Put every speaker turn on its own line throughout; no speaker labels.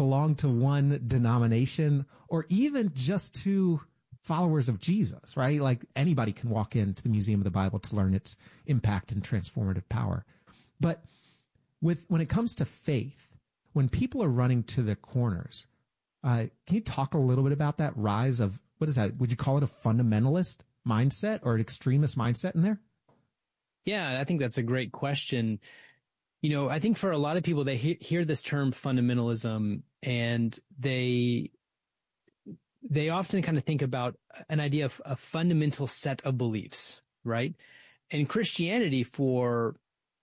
belong to one denomination or even just to followers of Jesus, right? Like anybody can walk into the Museum of the Bible to learn its impact and transformative power. But when it comes to faith, when people are running to the corners, can you talk a little bit about that rise of, what is that? Would you call it a fundamentalist mindset or an extremist mindset in there?
Yeah, I think that's a great question. I think for a lot of people, they hear this term fundamentalism and they often kind of think about an idea of a fundamental set of beliefs, right? And Christianity forever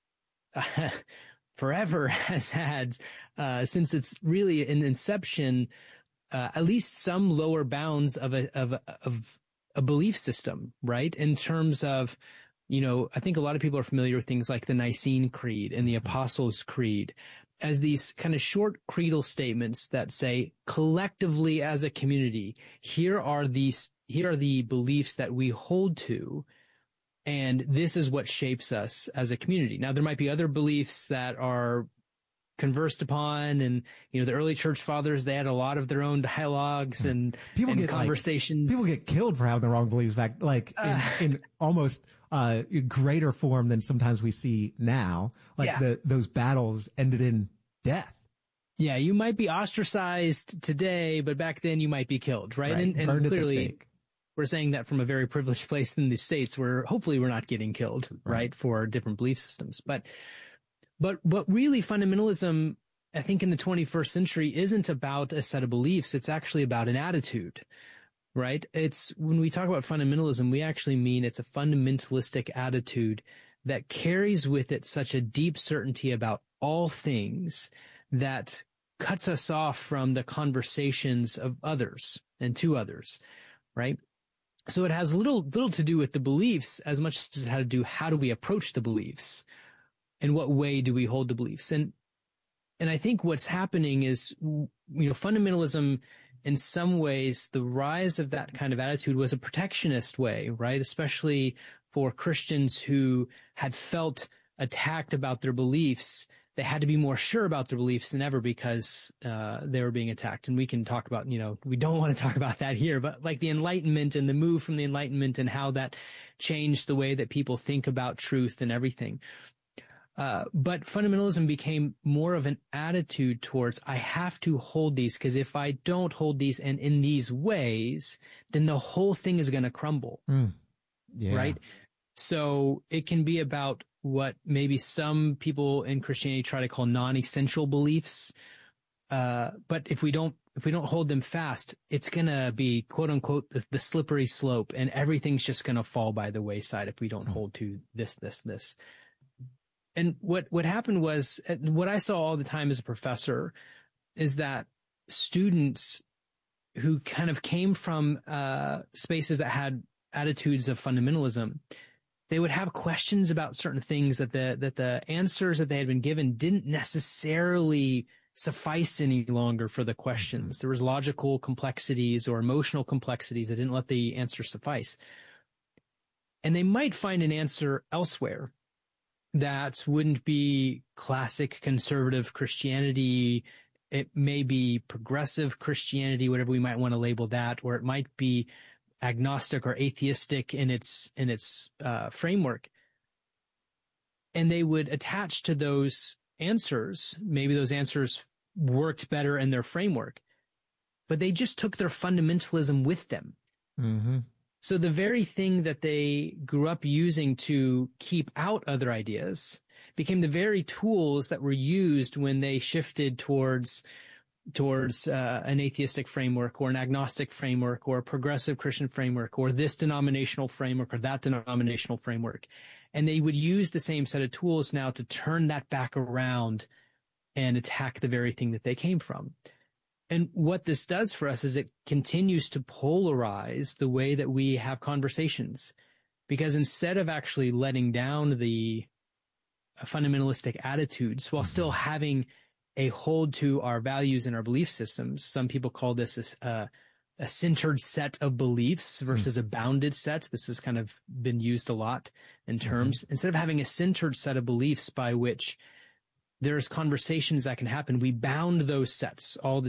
has had, since it's really an inception, at least some lower bounds of a belief system, right? In terms of, I think a lot of people are familiar with things like the Nicene Creed and the Apostles' Creed as these kind of short creedal statements that say, collectively as a community, here are the beliefs that we hold to, and this is what shapes us as a community. Now, there might be other beliefs that are conversed upon, and the early church fathers, they had a lot of their own dialogues and conversations.
People get killed for having the wrong beliefs back, in almost greater form than sometimes we see now. Those battles ended in death.
Yeah, you might be ostracized today, but back then you might be killed, right? And
burned at the
clearly
stake.
We're saying that from a very privileged place in the States where hopefully we're not getting killed, right, for different belief systems. But really fundamentalism, I think in the 21st century isn't about a set of beliefs. It's actually about an attitude, right? It's when we talk about fundamentalism, we actually mean it's a fundamentalistic attitude that carries with it such a deep certainty about all things that cuts us off from the conversations of others and to others, right? So it has little to do with the beliefs as much as it had to do how do we approach the beliefs. In what way do we hold the beliefs? And I think what's happening is, fundamentalism, in some ways, the rise of that kind of attitude was a protectionist way, right? Especially for Christians who had felt attacked about their beliefs. They had to be more sure about their beliefs than ever because they were being attacked. And we can talk about, we don't want to talk about that here, but like the Enlightenment and the move from the Enlightenment and how that changed the way that people think about truth and everything. But fundamentalism became more of an attitude towards, I have to hold these, because if I don't hold these and in these ways, then the whole thing is going to crumble.
Yeah.
Right? So it can be about what maybe some people in Christianity try to call non-essential beliefs. But if we don't hold them fast, it's going to be quote unquote the slippery slope, and everything's just going to fall by the wayside if we don't hold to this. And what happened was, what I saw all the time as a professor is that students who kind of came from spaces that had attitudes of fundamentalism, they would have questions about certain things that the answers that they had been given didn't necessarily suffice any longer for the questions. There was logical complexities or emotional complexities that didn't let the answer suffice. And they might find an answer elsewhere that wouldn't be classic conservative Christianity. It may be progressive Christianity, whatever we might want to label that, or it might be agnostic or atheistic in its framework. And they would attach to those answers. Maybe those answers worked better in their framework, but they just took their fundamentalism with them.
Mm-hmm.
So the very thing that they grew up using to keep out other ideas became the very tools that were used when they shifted towards an atheistic framework or an agnostic framework or a progressive Christian framework or this denominational framework or that denominational framework. And they would use the same set of tools now to turn that back around and attack the very thing that they came from. And what this does for us is it continues to polarize the way that we have conversations, because instead of actually letting down the fundamentalistic attitudes while still having a hold to our values and our belief systems, some people call this a centered set of beliefs versus a bounded set. This has kind of been used a lot in terms. Instead of having a centered set of beliefs by which there's conversations that can happen, we bound those sets all the